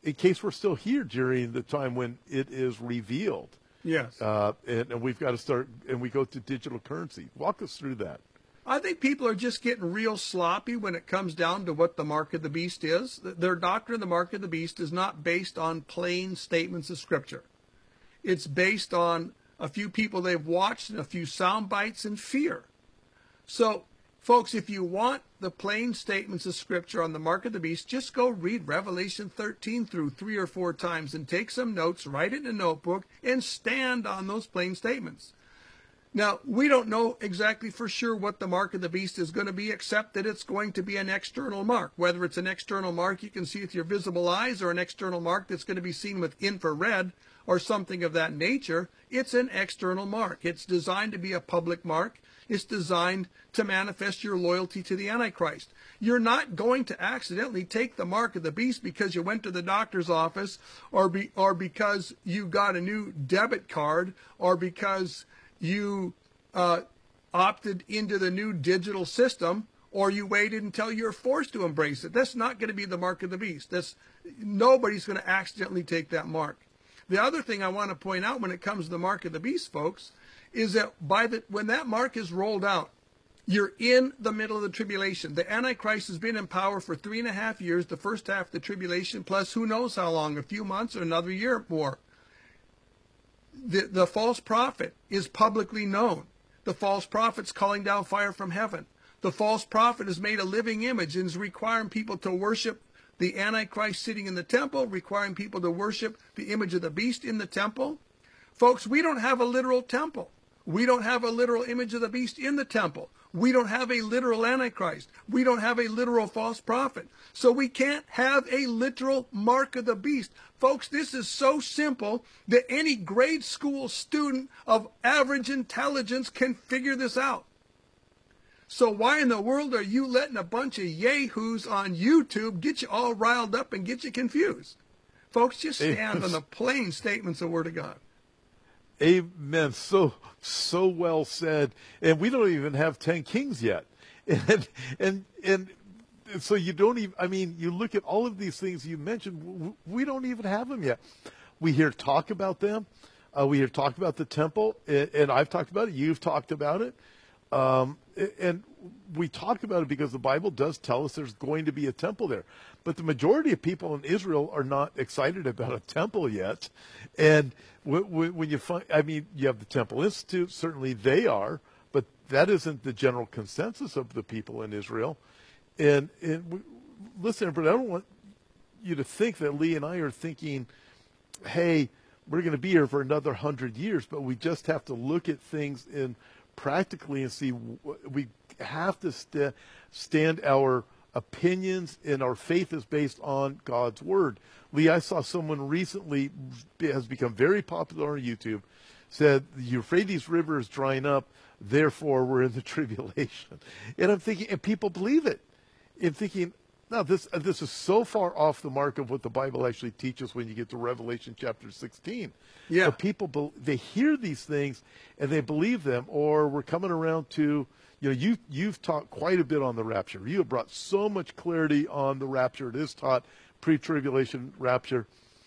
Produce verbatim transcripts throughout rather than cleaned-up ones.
in case we're still here during the time when it is revealed. Yes. Uh, and, and we've got to start, and we go to digital currency. Walk us through that. I think people are just getting real sloppy when it comes down to what the mark of the beast is. Their doctrine of the mark of the beast is not based on plain statements of Scripture. It's based on a few people they've watched and a few sound bites and fear. So, folks, if you want the plain statements of Scripture on the mark of the beast, just go read Revelation thirteen through three or four times and take some notes, write it in a notebook, and stand on those plain statements. Now, we don't know exactly for sure what the mark of the beast is going to be, except that it's going to be an external mark. Whether it's an external mark you can see with your visible eyes or an external mark that's going to be seen with infrared or something of that nature, it's an external mark. It's designed to be a public mark. It's designed to manifest your loyalty to the Antichrist. You're not going to accidentally take the mark of the beast because you went to the doctor's office or, be, or because you got a new debit card or because you uh, opted into the new digital system, or you waited until you're forced to embrace it. That's not going to be the mark of the beast. That's, nobody's going to accidentally take that mark. The other thing I want to point out when it comes to the mark of the beast, folks, is that by the when that mark is rolled out, you're in the middle of the tribulation. The Antichrist has been in power for three and a half years, the first half of the tribulation, plus who knows how long, a few months or another year more. The, the false prophet is publicly known. The false prophet's calling down fire from heaven. The false prophet has made a living image and is requiring people to worship the Antichrist sitting in the temple, requiring people to worship the image of the beast in the temple. Folks, we don't have a literal temple. We don't have a literal image of the beast in the temple. We don't have a literal Antichrist. We don't have a literal false prophet. So we can't have a literal mark of the beast. Folks, this is so simple that any grade school student of average intelligence can figure this out. So why in the world are you letting a bunch of yahoos on YouTube get you all riled up and get you confused? Folks, just stand on the plain statements of the Word of God. Amen. So, so well said. And we don't even have ten kings yet. And, and, and so you don't even, I mean, you look at all of these things you mentioned, we don't even have them yet. We hear talk about them. Uh, we hear talk about the temple, and, and I've talked about it. You've talked about it. Um, and we talk about it because the Bible does tell us there's going to be a temple there. But the majority of people in Israel are not excited about a temple yet. And when, when you find, I mean, you have the Temple Institute, certainly they are, but that isn't the general consensus of the people in Israel. And, and we, listen, but I don't want you to think that Lee and I are thinking, hey, we're going to be here for another hundred years, but we just have to look at things in practically and see. We have to st- stand our opinions, and our faith is based on God's word. Lee, I saw someone recently, has become very popular on YouTube, said the Euphrates River is drying up, therefore we're in the tribulation. And I'm thinking, and people believe it. I'm thinking, no, this uh, this is so far off the mark of what the Bible actually teaches when you get to Revelation chapter sixteen. Yeah. But people, be, they hear these things and they believe them, or we're coming around to, you know, you, you've taught quite a bit on the rapture. You have brought so much clarity on the rapture. It is taught pre-tribulation rapture.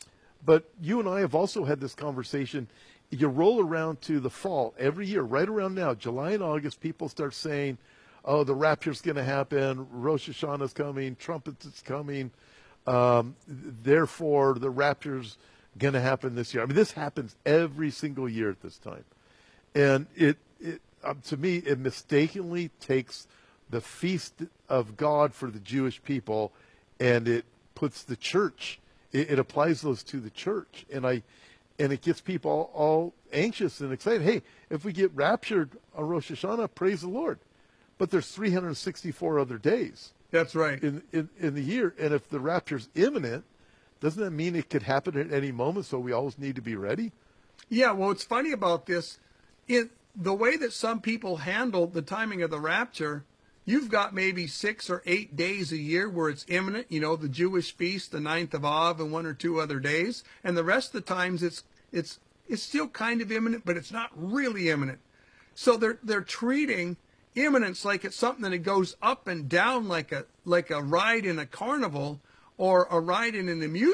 But you and I have also had this conversation. You roll around to the fall every year, right around now, July and August, people start saying, oh, the rapture's going to happen, Rosh Hashanah's coming, trumpets is coming, um, therefore the rapture's going to happen this year. I mean, this happens every single year at this time. And it, it um, to me, it mistakenly takes the feast of God for the Jewish people, and it puts the church, it, it applies those to the church. And I, and it gets people all, all anxious and excited. Hey, if we get raptured on Rosh Hashanah, praise the Lord. But there's three hundred sixty-four other days. That's right. In, in in the year. And if the rapture's imminent, doesn't that mean it could happen at any moment, so we always need to be ready? Yeah, well, what's funny about this, in the way that some people handle the timing of the rapture, you've got maybe six or eight days a year where it's imminent, you know, the Jewish feast, the ninth of Av, and one or two other days. And the rest of the times it's it's it's still kind of imminent, but it's not really imminent. So they're they're treating imminence like it's something that it goes up and down like a like a ride in a carnival or a ride in an amusement